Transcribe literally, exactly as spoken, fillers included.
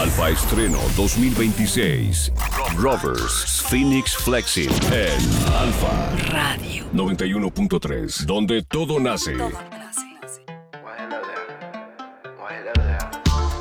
Alfa Estreno dos mil veintiséis. Rovers Phoenix Flexing en Alfa Radio noventa y uno punto tres, donde todo nace. Todo